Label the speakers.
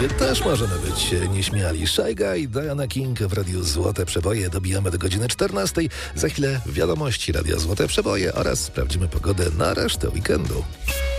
Speaker 1: weekendzie też możemy być nieśmiali. Shy Guy, Diana King w Radiu Złote Przeboje. Dobijamy do godziny 14. Za chwilę wiadomości Radia Złote Przeboje oraz sprawdzimy pogodę na resztę weekendu.